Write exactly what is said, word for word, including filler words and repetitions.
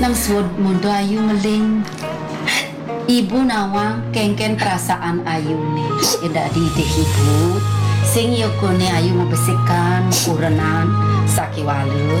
Nang sword mundo ayu meling. Ibu nawang kengken perasaan ayu nih. Tidak didehibut. Sing yokone ayu membersihkan kurenan sakiwalu.